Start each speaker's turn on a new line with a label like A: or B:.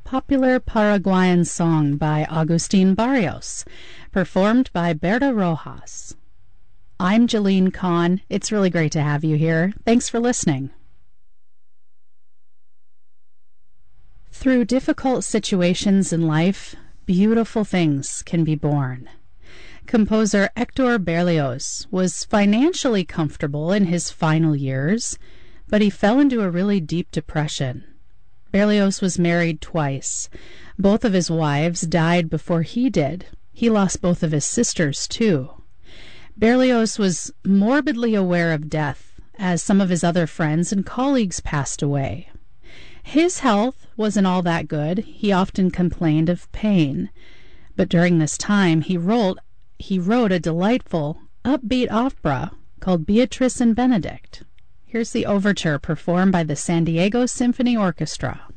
A: popular Paraguayan song by Agustin Barrios, performed by Berta Rojas. I'm Jeline Kahn. It's really great to have you here. Thanks for listening. Through difficult situations in life, beautiful things can be born. Composer Hector Berlioz was financially comfortable in his final years, but he fell into a really deep depression. Berlioz was married twice. Both of his wives died before he did. He lost both of his sisters, too. Berlioz was morbidly aware of death, as some of his other friends and colleagues passed away. His health wasn't all that good. He often complained of pain. But during this time, he wrote a delightful, upbeat opera called Beatrice and Benedict. Here's the overture performed by the San Diego Symphony Orchestra.